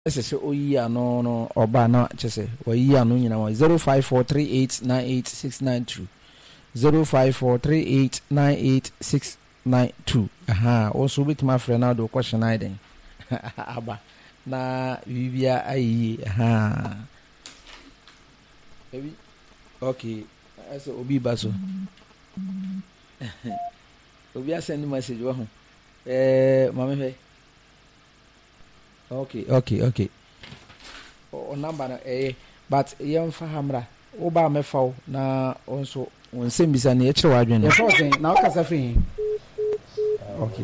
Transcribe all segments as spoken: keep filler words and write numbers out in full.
Ese se oyi ano no oba na chese oyi ano nyina wa zero five four three eight nine eight six nine two zero five four three eight nine eight six nine two. Aha, also with my friend now do question iden. Aba na bibia ayi aha. Ebi okay, so obi baso. Obi send message wa ho. Eh mama he. Okay, okay, okay. O number na eh but yem fa hamra. O ba me fa na onso on sembisa na e kire wadwen. E so say na o kasa fi. Okay.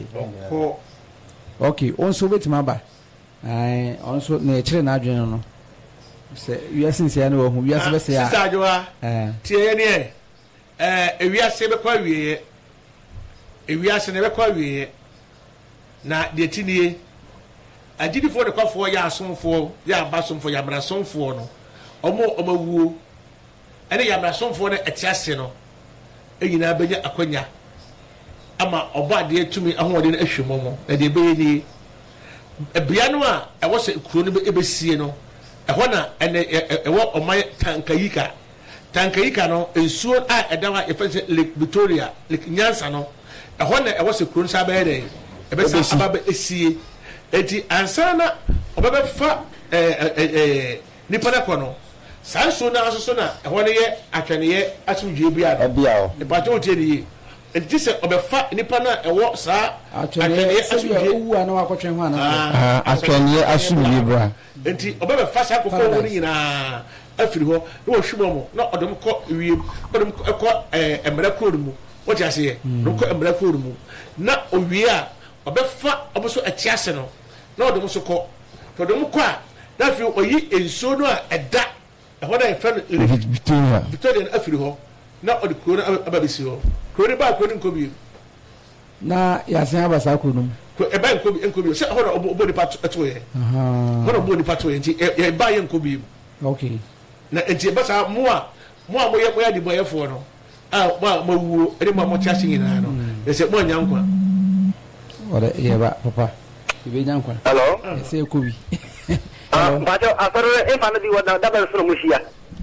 Okay, onso betima ba. Ai, onso na e kire na adwen no. Se wiase nsia na wo hu wiase be se ya. Sister Ajoa. Eh. Tie ne eh. Eh, ewiase be kwa wiye. Ewiase ne be kwa wiye. Na de tinie agidi fo de kwafo ya asomfo ya abasomfo ya brasomfo no omo omawuo ene ya brasomfo ne etiase no enyina benya akwanya ama oba de atumi ahode no ahwemomo na de beye ni ebia no a ewo se kuro no ebesie no eho na ene ewo omay tankayika tankayika no ensuo a edawa efense Lake Victoria Lake Nyansa no eho na ewo se kuro no sabe de ebesa ababe esie eti ansana obebe fa eh eh nipa na kono sanso na asoso na ehwo ne ye atwene ye asudwe bia bia o e bato otie ni eti se obefa nipa na ewo sa atwene ye asudwe owu ana wakotwe ho ana ah atwene ye asudwe bra enti obebe fa sa akofo wo ni nyina afiri ho na wo hwemo mo na odom ko wie odom ko eh emra kodu mu wo ti ase ye no ko emra kodu mu na owie a obefa oboso atiase no na odom so ko to odom ko a na fi oyi enso no a eda ehwo na efa Victoria Victoria na afiri ho na odi ko na ababisi ho ko ni ba ko ni nkobi na yasen abasa ko num ko e ba nkobi nkobi se ho na obo ni pat eto ye aha ho na obo ni pat ye nti e ba ye nkobi okay na enti ba sa mo a mo a mo ye mo ya di boye fo no a ma mawuo ene ma mo tiase nyina no e se mo nyankwa ore ye ba papa ibe nyankwa hello se kobi ah bajo afaro e fa no di wona double from mushia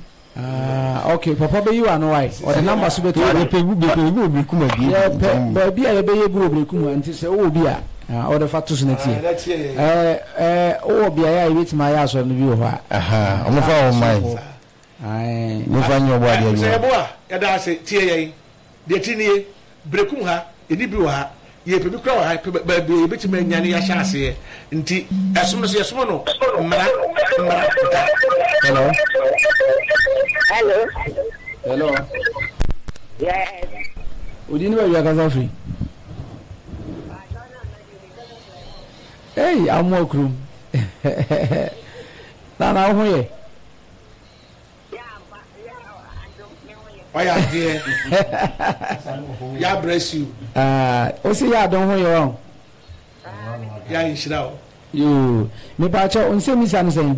ah okay papa be you ano why or the number so beto be pegu be pegu obi kuma bi yeah be bi a be ye gro obi kuma anti se o bi a or the fatus na tie eh eh o bi a ya ibeti ma ya so no bi ho a aha omo fa o mai ai mo fa nyo bo ade se bo a ya da se tie ye de tinie brekum ha eni bi wa ye pe bi kra ha ba bi beti ma nyane ya sha ase nti esom no se esom no mara mara hello hello hello yes odini ba ya kaza free hey amo krum na na ho ye oya dear ya bless you ah o si ya don ho ye o ya inshira o yo me pa cha on se mi san sen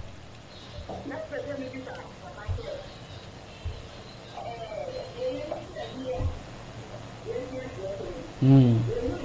mm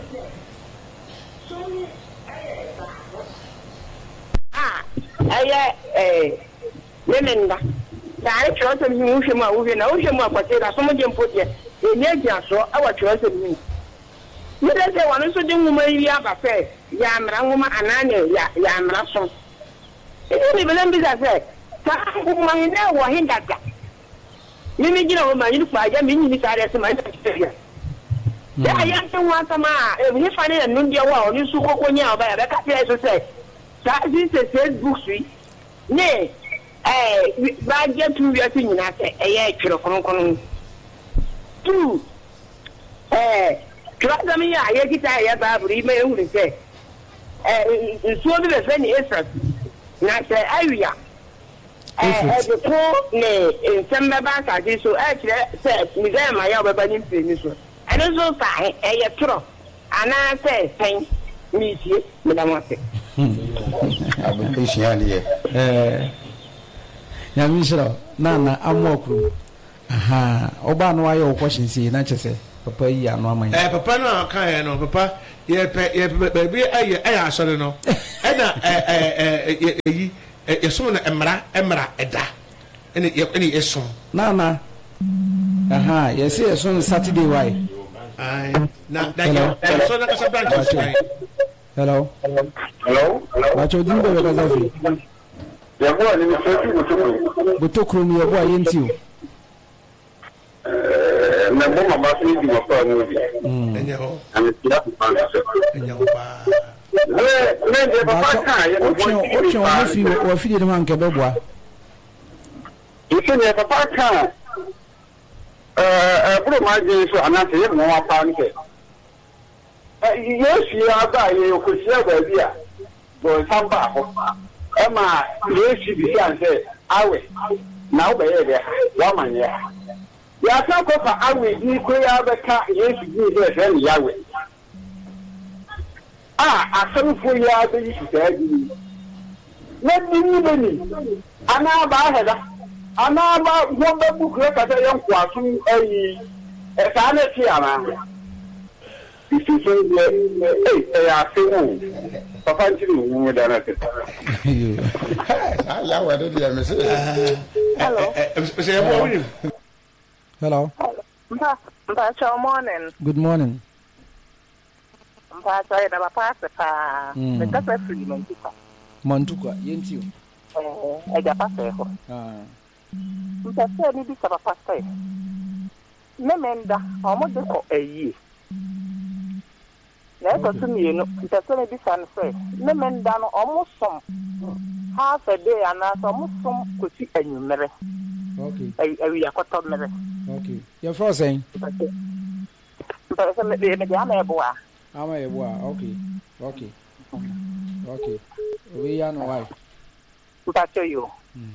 ah aya eh lemenda dai choto mi ushe ma ushe na ushe ma kwate da somo je mpotie e ni agia so awa choto mi ni de se wonu so de nwuma yi aba fe ya mra nwuma anane ya ya mra so e ni bele mbiza se ta nwuma ni na wo hindaga mi mi gina wo ma ni kwa ja mi ni ka de se ma ni ya ya ya se wa ta ma e ni fa ne nu dia wa oni su kokonya oba ya be ka pe so se ta si se Facebook sui ne eh ba je tu ya ti nyina se e ye twiro konkon tu eh twada mi ya ye kita ya ba buri me ehuri se eh nsuo bi be fe ni Esra na se awia eh eh de ko ne nsemme ba ka ji so eh kire se mi ga ma ya ba ni mfe ni so ene so fa eh ye twiro ana se sen mi tie mi da mo se abu patient ye eh ya mi shira na na amo krum aha oba no ayo question si na chese papa yi ano ama eh papa no kan no papa ye pe ye baby aye aye asore no e na eh eh yi ye so na emra emra eda ene ene yeso na na aha yes yes on Saturday why ai na na ye so na kasa branch hello hello bacho dimbe be kaza fi ya bo ni so tu butokro mi yebo ayenti eh na bo mama so di mo pa no di enye ho and ti ya pa enye ho pa le le de papa ka ye no bo ti o fi o fi de man ke beboa isi ne papa ka eh eh bro ma je so anase ye mo wa pa nke yes ya ba ye ko sia ba bi a bo samba ho e ma yes bi san se awe na o be ye de wa ma ye ya ta ko fa awe ni ko ya be ka yes bi de se ni yawe ah asem fo ya be yi ta di na ni ni be ni ana ba he da ana ba wo be bu ko ka ta yan kwa sun ayi e ta ne ti ama ìṣiṣẹ́ ilẹ̀ ẹ̀yà àfihàn papa ń tìrì òun mú dáná tẹ̀. aláwọ̀ ẹ̀dọ́ di ẹ̀mí sí. Hello. ṣe ẹ bọ́ wíìlì. hello Mpa, mpa cho morning. good morning Mpa cho ina papa pa. Me kasa free man tuka. montukwa yenti Eh, e ja pasa ho. ah Mpa se ni bi sa papa se. Me menda, omo de ko eyi. Na ko tu mi no, mpa se ni bi sa no se. Me menda no omo som. Half a day and as omo som ko ti anwumere. okay Ai ai ya ko to mere. okay your first saying Mpa se me me ja na ebo a. ama yebo okay okay okay we ya no why Mpa cho yo.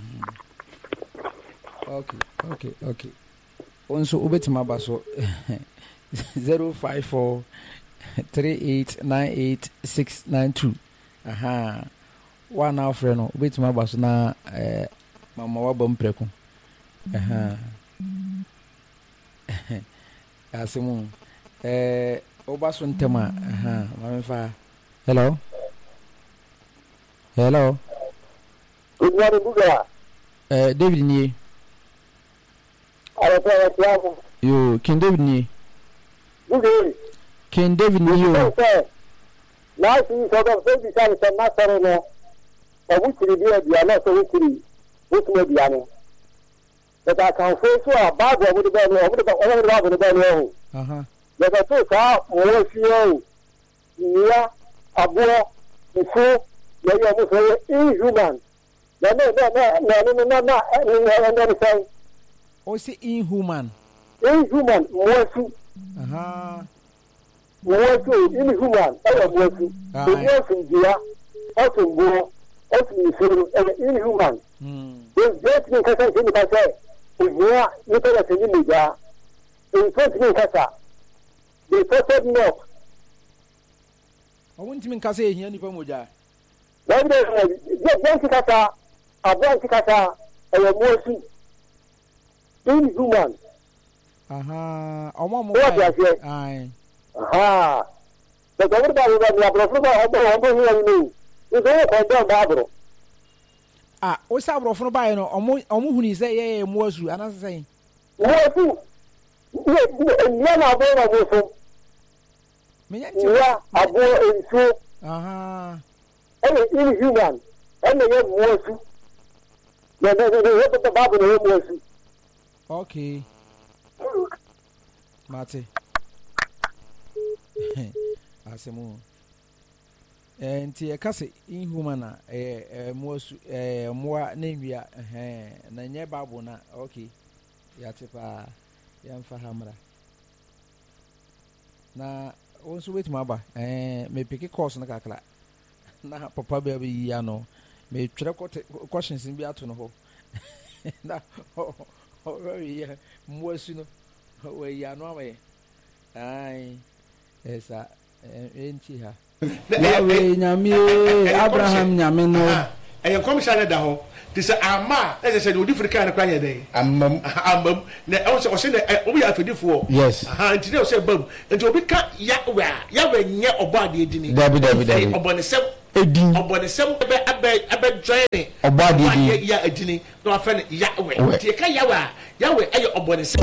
okay okay okay onso obetima baso zero five four three eight nine eight six nine two aha one hour friend no obetima baso na eh mama wa bom preko aha asimu eh obaso ntema aha mama fa hello hello Good morning, Buga. eh David nie Ara pa ya tiago. yo King David nie Buga. King David nie yo Na si so da so bi sa sa na sare no. O bu tiri bi bia na so tiri. Bu tiri bia no. Da ka kan fo so a ba go bu de ba no, bu de ba o bu de ba bu de ba no. aha Da ka so ka mo si yo. Nia abo nfo na yo mo so inhuman. Na na na na na na na na na na na o say inhuman inhuman mosu aha mosu inhuman ayo mosu mosu dia otu go otu isuru and inhuman mm this just mean kasa ni kasa uwa ni kasa ni meja in fact ni kasa the first knock o wonti min kasa ehia nipa moja na bi de just kasa abon kasa ayo mosu inhuman aha omo mo What was it? ai aha the government ba ba bro bro ba ba ba ni ni ni do ko do ba bro ah o sa bro funu bae no omo omo huni se ye ye mo asu anase sen mosu ni na bo na bo so menya nti ya abo ensu aha ene inhuman ene ye mosu na na na ye to ba bro ye mosu okay mate asemu eh nti e kase inhuman na eh mo asu eh mo na nwia eh na nye babu na okay ya tipa ya mfa hamra na onso wait maba eh me pick course na kakra na papa ba bi ya no me twere questions bi ato no ho na oh yeah mwasu no we ya no awe ai esa enti ha ya we nyame Abraham nyame no ɛyɛ nkɔmhyɛ ne da hɔ te sɛ ama ɛsɛ sɛ de odi firi kaa ne kora yɛ dɛn amam amam na ɛwɔ sɛ ɔsɛ na ɔmo yɛ afɛdifoɔ yes aha nti ne ɔsɛ bam nti obi ka yawe a yawe nyɛ ɔbɔ adeɛ dini dabi dabi dabi ɔbɔnesɛm edin ɔbɔnesɛm ɛbɛ ɛbɛ ɛbɛ join ne ɔbɔ adeɛ di yɛ edini na wafɛ no yawe nti ka yawe a yawe ɛyɛ ɔbɔnesɛm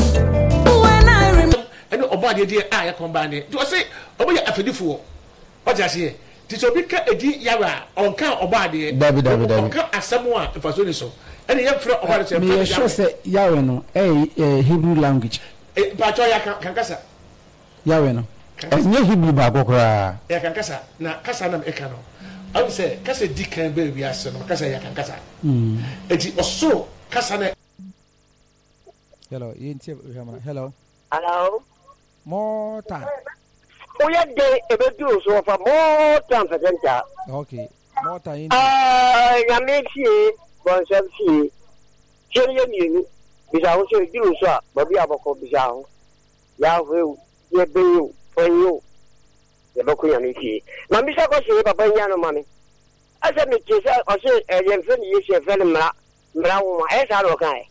ɛne ɔbɔ adeɛ di a yɛ kɔnban ne nti ɔsɛ ɔmo yɛ afɛdifoɔ ɔgye aseɛ ti sɛ obi ka edi yawe a ɔnka ɔbɔ adeɛ dabi dabi dabi ɔnka asɛm a mfaso ni so ɛne yɛ fira ɔbɔ adeɛ sɛ me yɛ sure sɛ yawe no ɛyɛ Hebrew language mpatsɔ yɛ kankasa yawe no ɛnyɛ Hebrew baako koraa yɛ kankasa na kasa nam ɛka no ɔno sɛ kasa di kan bɛɛ wi ase no kasa yɛ kankasa eti ɔsoro kasa na. hello yɛn ti ɛhɛmana hello. hello. more time. o yɛ de ebe du o so fa more time fɛ sɛnta. okay more time yɛn ti. aa nyame fie bɔnsɛm fie fie no yɛ mienu bisa ho sɛ di o so a baabi abɔkɔ bisa ho yahoo ewu yɛ bɛyi o fɔnyi o yɛ bɛkɔ nyame fie na mbisa kɔ sɛ papa nya no ma me asɛ me kye sɛ ɔsɛ ɛyɛ mfɛ ne yɛsi ɛfɛ no mmara mmara nwoma ɛyɛ saa na ɔka ɛ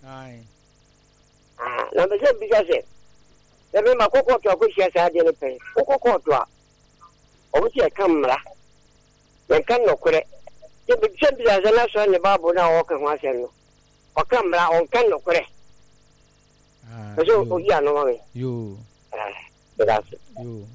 na mbɛsɛ mbisa sɛ ɛbɛ ma kɔkɔ to akɔhyia saa adeɛ no pɛn wokɔkɔ to a ɔmo sɛ yɛka mmara yɛnka nnɔkorɛ sɛ mbisa mbisa sɛ na sɔre ne baabo no a wɔka ho asɛm no ɔka mmara ɔnka nnɔkorɛ ɛsɛ oyi ano ma me yo ɛdase yo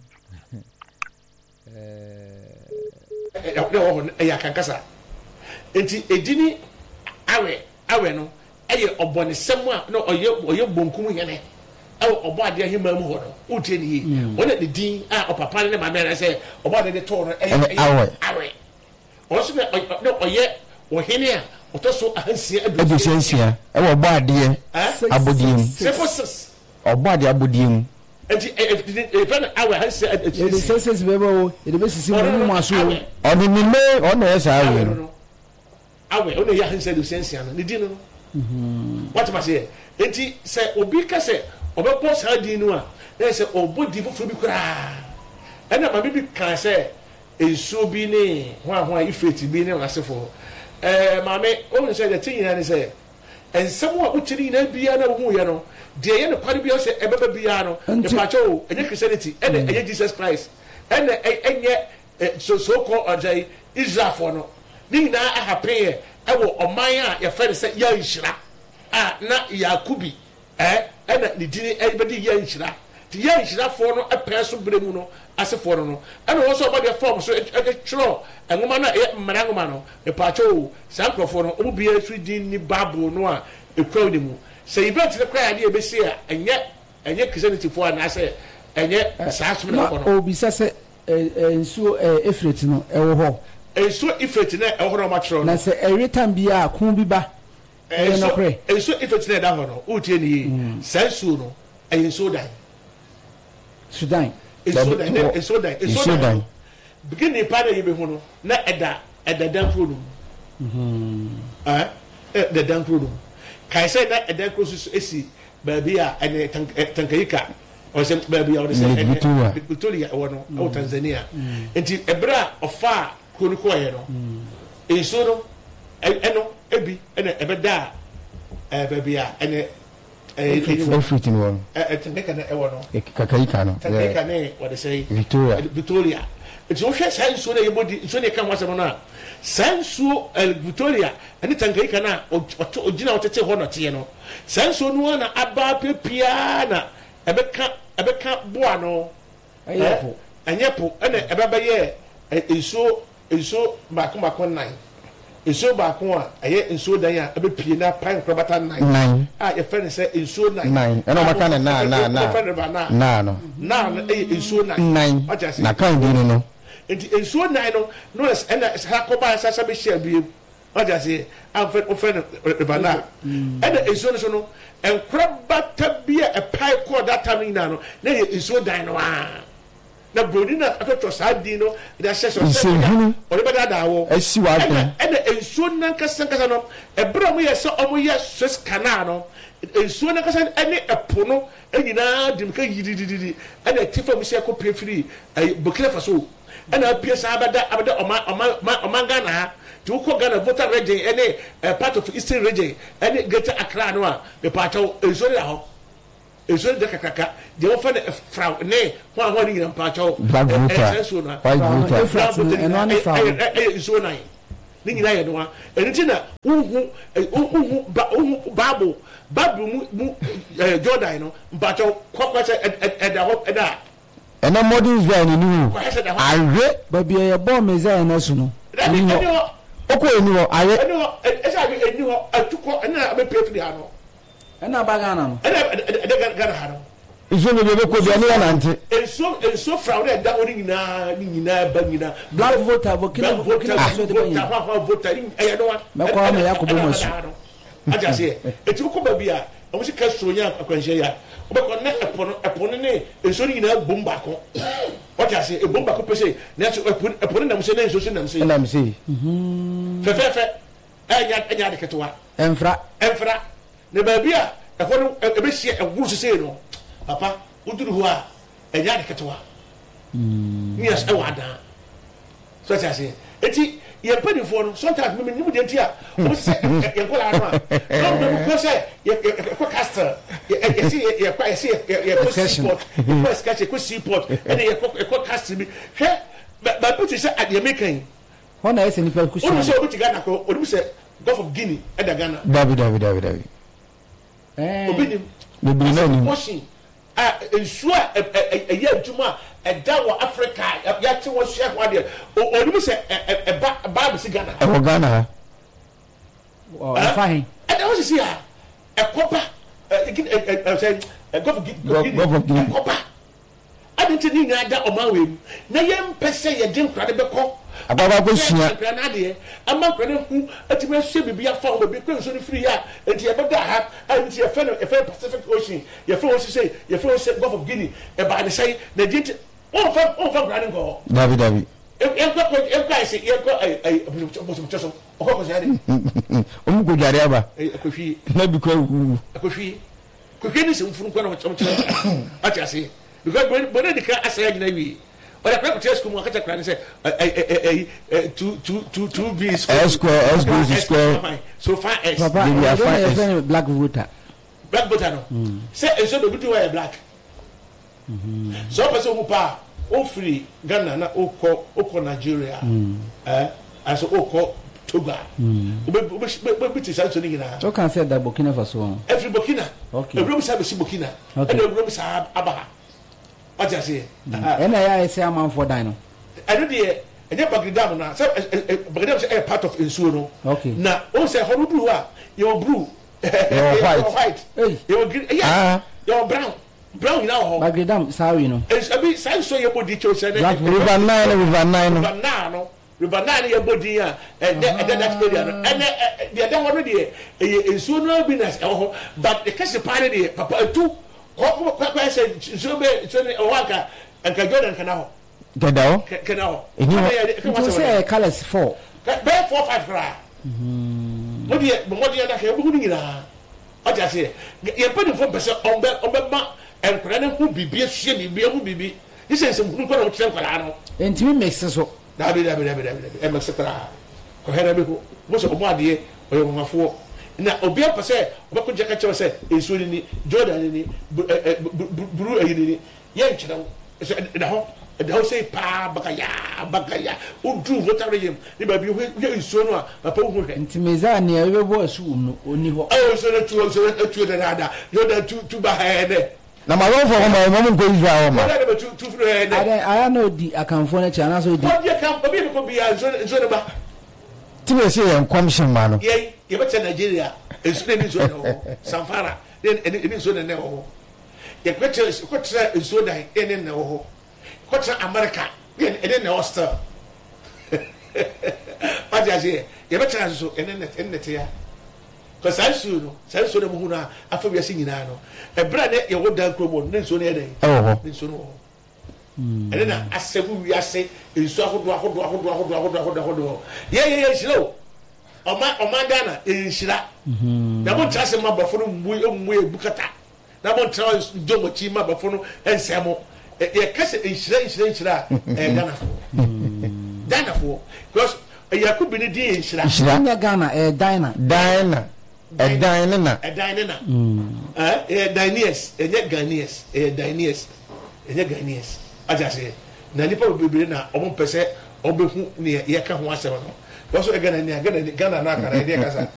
ɛɛ ɛwɔ hɔ ɛyɛ akankasa nti edini awɛ awɛ no ɛyɛ ɔbɔnisɛm a na ɔyɛ ɔyɛ bonkum yɛnɛ ɛwɔ ɔbɔ adeɛ ahima mu hɔ no wotie ne yie wɔn ne din a ɔpapa ne maame yɛrɛ sɛ ɔbɔ adeɛ de tɔɔ no ɛyɛ ɛyɛ awɛ ɔno na ɔyɛ ɔhene a ɔtɔ so ahansia aduosia nsia ɛwɔ ɔbɔ adeɛ abodie mu sefo six ɔbɔ adeɛ abodie mu nti efɛn awɛ ahansia yɛde sɛsɛs bɛɛ bɛ wo yɛde bɛ sisi mu mu aso wo ɔde ne mɛ ɔna yɛ saa awɛ no awɛ ɔna yɛ ahansia aduosia nsia no ne din no wɔte ma se yɛ nti sɛ obi ka sɛ ɔbɛbɔ saa din no a na yɛ sɛ ɔbɔ din foforɔ bi koraa ɛna maame bi kan sɛ nsuo bi ne ho a ho a ifeeti bi ne n'asefo ɛɛ maame ɔmo sɛ deɛ ti nyinaa ne sɛ nsɛm a wokyerɛ nyinaa biara na wohu yɛ no deɛ yɛ no kwari bi sɛ ɛbɛbɛ biara no nipakyɛ o ɛnyɛ christianity ɛna ɛnyɛ jesus christ ɛna ɛnyɛ so so kɔ ɔgya israelfoɔ no ne nyinaa ahapen yɛ ɛwɔ ɔman a yɛfɛ no sɛ yɛ nhyira a na yakubi ɛɛ ɛna ne dini ɛbɛdi yɛ nhyira te yɛ nhyirafoɔ no ɛpɛɛ so bere mu no asefoɔ no no ɛna wɔn nso ɔbɔ deɛ fɔm so ɛtwerɛ nwoma no a ɛyɛ mmara nwoma no nipakyɛ o saa nkurɔfoɔ no ɔmo biara so din ni bible no a ekura ne mu sɛ event ne kora adeɛ bɛsi a ɛnyɛ ɛnyɛ christianity foɔ anaasɛ ɛnyɛ saa som na kɔ no obisa sɛ nsuo efireti no ɛwɔ hɔ nsuo efireti na ɛwɔ hɔ na ɔmo atwerɛ no na sɛ ɛwe tam bi a kun bi ba ɛyɛ nɔkorɛ nsuo efireti na ɛda hɔ no wotie ne yie saa nsuo no ɛyɛ nsuo dan sudan nsuo dan nsuo dan nsuo dan beginning pa na yɛ bɛ hu no na ɛda ɛda dan kuro no mu ɛɛ ɛda dan kuro no mu kaisɛ na ɛdan kuro soso esi baabi a ɛnɛ tankayika ɔsɛ baabi a ɔde sɛ ɛnɛ victoria ɛwɔ no ɛwɔ tanzania nti ɛbrɛ a ɔfa kuro no kɔɔyɛ no nsuo no ɛno ebi ɛna ɛbɛda ɛɛ baabi a ɛnɛ ɛɛ ɛfiriti no wɔ no ɛɛ tankayika na ɛwɔ no kakayika no tankayika ne wɔde sɛ victoria victoria nti wohwɛ saa nsuo no yɛ bɔ di nsuo no yɛ ka ho asɛm no a saa nsuo ɛɛ victoria ɛne tankayika na ɔtɔ ɔgyina ɔtete hɔ nɔteɛ no saa nsuo no na aba pepiaa na ɛbɛka ɛbɛka boa no ɛyɛ po ɛnyɛ po ɛna ɛbɛbɛyɛ nsuo nsuo baako baako nan nsuo baako a ɛyɛ nsuo dan a ɛbɛpie na pan korobata nan a yɛfɛ ne sɛ nsuo nan nan ɛna ɔmaka ne nan nan nan nan no nan ɛyɛ nsuo nan nan na kan di no no nti nsuo nan no no ɛna sakɔba sasa bɛ hyɛ biem ɔjà se afɛ ɔfɛ no ribana ɛna nsuo no so no nkorabata bi a ɛpae kɔɔ data no nyinaa no na yɛ nsuo dan no aa na broni na atɔtɔ saa din no ɛda hyɛ sɛ ɔsɛ ɔde bɛ daadaa wɔ ɛsi wa adɔn ɛna nsuo nankasa nankasa no ɛbrɛ mo yɛ sɛ ɔmo yɛ Suez Canal no nsuo nankasa ɛne ɛpo no ɛnyinaa dim ka yidididi ɛna ɛti fam sɛ ɛkɔ pie firi ɛyɛ Burkina Faso ɛna apie saa abɛda abɛda ɔman ɔman ɔman Ghana ha to ko Ghana voter region any part of Eastern region any Greater Accra no a me pacho ezori la ho ezori de kakaka de wo fa ne fra ne ho ho ni nyam pacho black voter white voter and one from ezori nine ni nyina ye no a enti na uhu uhu babu babu mu Jordan no pacho kwakwa se eda ho eda and a modern Israel ni awe baby e bo meza na su no oko eni ho awe eni ho esa bi eni ho atuko na be pay free ano na ba Ghana no na Ghana ha no iso no be ko bi ani na nte enso enso fra we da woni nyina ni nyina ba nyina black voter Burkina Burkina Faso de banya ta fa voter ni e no wa me kwa me yakobo masu aja se eti ko ba bia o si ka so nya akwanhye ya o be ko na epono epono ne enso ni nyina bomba ko what I say e bomba ko pese na so epono na mse na enso so na mse na mse mhm fe fe fe enya enya de ketwa enfra enfra ne ba bia e ko no e be sie e wuru se no papa uduru ho a enya de ketwa mm yes e wada so I say eti ye pedi for no sometimes me nimu de ntia o se ye ko la no a no ko se ye ko caster ye see ye kwa ye see ye ko support ye ko sketch ko support and ye ko ko cast me he ba put say at the making hona ese ni pa ku o so o ti Ghana ko o say Gulf of Guinea e da Ghana David David David David eh obi ni le bi na ni motion ah ensure e ye adwuma eda wo Africa ya ti wo share ho de o ni say e ba ba bi si Ghana e wo Ghana oh fine e da wo si ha e kopa e say Gulf of Guinea kopa adinti ni nya da o ma we na ye mpese ye de nkra de be ko ababa ko sua nkra na de ama nkra ne hu atime hye bibia fa o be kwen so ni free ya enti ye be da ha anti ye fe no ye fe Pacific Ocean ye fe o say ye fe o Gulf of Guinea e ba de say na dinti o fa o fa nkra ne ko David David e ko ko e ko say ye ko ai ai mo so so o ko ko say o mu ko jare aba e ko fi na bi ko wu ko fi ko fi ni se mfuru ko na mo chama ati ase because when they can asaya gina wi or the private school mo akata kran say eh eh two two two two b square square s goes square so far s papa you are fine black voter black voter no say e so do we black mhm so person who pa o free Ghana na o ko o ko Nigeria eh aso o ko Togo obe obe ti say so ni gina so can say that Burkina Faso every Burkina okay every say be Burkina and every say abaha what you say and I say am for dino I know the and Bagdam na say Bagdam say part of Insuo no okay na o say how blue a you blue you white hey you green yeah you brown brown na ho Bagdam sorry no e abi say so your body cho say black river nine river nine river nine no river nine your body a and that area no and the other one dey e Insuo no business ho but the case part dey papa two ko ko ko say so be so ni waka anka Jordan kana ho gadao kana ho you say colors four be four five gra mhm mo die mo die da ke bu ni na o ja say ye pedi fo pese on be on be ma enkra ne hu bibie hye bibie hu bibi ise se mu ko na o kire kwala no entimi mix so da bi da bi da bi da bi e mix kra ko hera be ko mo so mo ade o ye mo mafo na obi apese obako jeka chewe se ensuo ni Jordan ni buru ayi ni ye nkyere wo da ho da ho say pa bakaya bakaya udu voter yem ni ba bi ye ensuo no a papa hu hwe ntimeza ne ebe bo asu no oni ho o so na tu so na tu da da Jordan tu tu ba ha de na ma ro fo ma mo ko Israel ma da tu tu fro he de I know di akanfo na chana so di o di kan obi ko bi ya so so ba ti be say en commission ma no ye ye be che Nigeria ensu ni so no Samfara ni ni so ne ho ye kweche kweche ensu da ene ne ho kweche America ene ne hostel pa ja je ye be che so ene ne ene te ya ko sa su no sa su ne mu hu na afa wi ase nyina no e bra ne ye wo dan kromo ne so ne ene oh ne so no ene na asebu wi ase ensu ahodo ahodo ahodo ahodo ahodo ahodo ahodo ye ye ye shiro Oma oma Ghana enhira na mo trase ma bafo no mmu mmu ebukata na mo tra jomo chi ma bafo no ensemo e kase enhira enhira enhira e Ghana fo Ghana fo because Yakubu ni di nshira nya Ghana eh Dina Dina eh Dina na eh Dina eh eh Diniers eh Ghanaians eh Diniers eh Ghanaians aja say na nipa bebere na omo pese obehu ne ye ka ho asem no also e Ghana ni Ghana ni Ghana na akara e kasa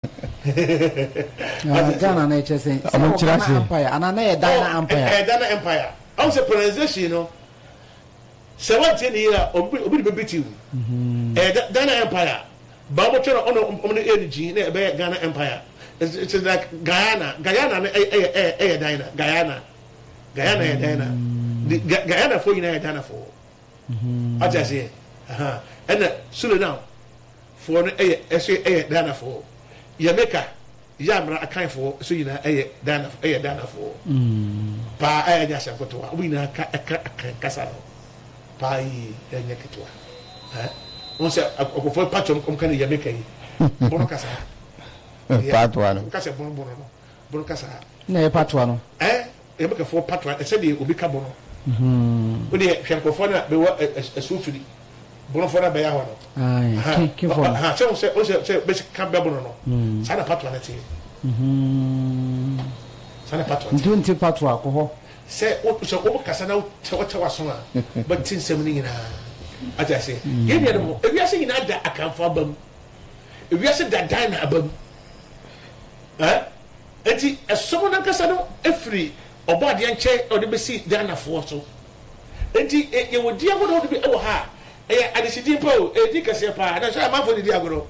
Ghana na chese omo chirase empire ana na ye Dina empire eh Dina empire how say pronunciation no seventeen year obi obi be biti eh Ghana empire ba mo tell on on the energy na be Ghana empire it's like Guyana Guyana eh eh eh Dina Guyana Guyana eh Dina Guyana for you na Dina for I just say aha and Suriname for eh eh eh Dina for Jamaica Yamra akan for so you na eh Dina eh Dina for pa eh just ko to we na ka kasa pai enye ketwa eh on se akofo patchom kom kan Jamaica yi bono kasa patwa no kasa bono bono no bono kasa na e patwa no eh e be kafo patwa e se de obi ka bono mhm o de hwankofo na be wa asufiri bono fo na be ya ho no ai ke fo ha se on se on se be ka be bono no sa na patwa na ti mhm sa na patwa ndunti patwa ko ho se o se o kasa na o te waso a but tin sem ni na aja se ye bi no e wi ase ni na da akanfo abam e wi ase da dan na abam eh enti esomo na kasa no efri obo ade enche o de besi dan na fo so enti ye wodi agodo o de e wo ha e adesidi po e di kase pa na so amafo di agodo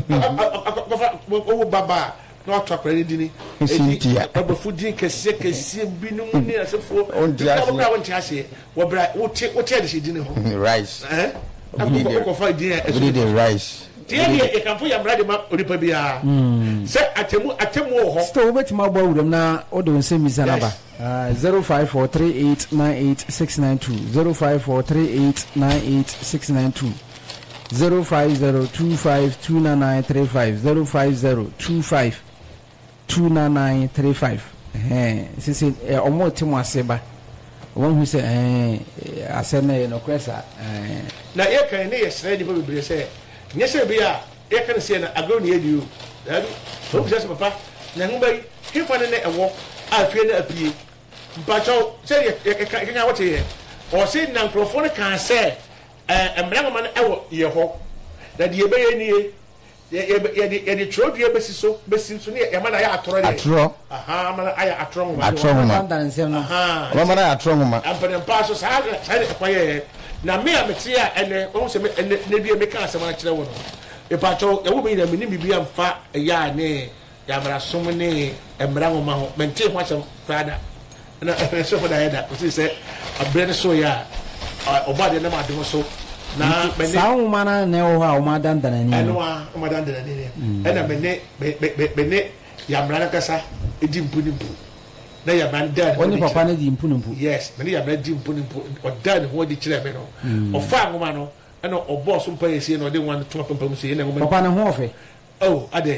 o baba no atwa ni dini enti abafu din kase kase binum ni asefo o bra won ti ase wo bra wo ti wo ti adesidi ne ho rice eh ko fa din e dey rice tie ni e kan fo ya mra de ma onipa bia se atemu atemu ho sto obetima gba wuram na odo nse misa na ba zero five four three eight nine eight six nine two zero five four three eight nine eight six nine two zero five zero two five two nine nine three five zero five zero two five two nine nine three five eh sisi omo temu aseba won hu se eh asena ye no kwesa eh na ye kan ne ye sere ni ba bibire se nye se bia ye kan se na agro ne yedi o dabi so bi se papa na ngba yi hefa ne ne ewo afie na apie mpacho se ye kan wote ye o se na nkrofo ne kan se eh emra ma ne ewo ye ho da de ye be ye ni ye ye ye de trodue besi so besi so ne ye ma na ya atoro ne atoro aha ma na ya atoro ma atoro ma aha ma na atoro ma ampere pa so sa sa de kwa ye na me a meti a ene won se ene na bia me kan asema kire wo no e pa cho e wo be na me ni bibia mfa ya ne ya mara som ne emra wo ma ho mente ho asem fada na so for da ya da o se abre ne so ya obade na ma de so na me ne sa wo mana ne wo ha o ma dandana ni eno a o ma dandana ni e na me ne me ne ya mara na kasa e di mpu ni mpu na ya man dad oni papa ne di mpu mpu yes me ya man di mpu mpu o dad ho di kire me no o fa ngoma no e no o boss mpa yesi no de wan to papa mu se na ngoma papa ne ho ofe oh ade